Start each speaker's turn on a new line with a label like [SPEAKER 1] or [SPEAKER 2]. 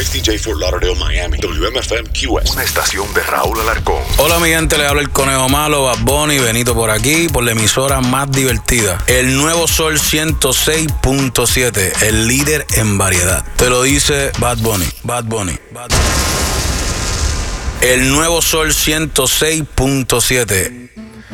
[SPEAKER 1] WXTJ Fort Lauderdale, Miami. WMFM QS.
[SPEAKER 2] Una estación de Raúl Alarcón.
[SPEAKER 3] Hola mi gente, le habla el Conejo Malo, Bad Bunny, Benito por aquí, por la emisora más divertida. El Nuevo Sol 106.7, el líder en variedad. Te lo dice Bad Bunny, Bad Bunny, Bad Bunny. El Nuevo Sol 106.7.